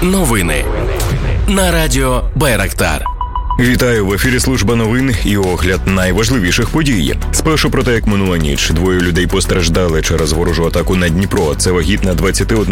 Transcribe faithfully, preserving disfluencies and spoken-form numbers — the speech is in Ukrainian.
Новини на радіо Байрактар. Вітаю, в ефірі служба новин і огляд найважливіших подій. Спершу про те, як минула ніч. Двоє людей постраждали через ворожу атаку на Дніпро. Це вагітна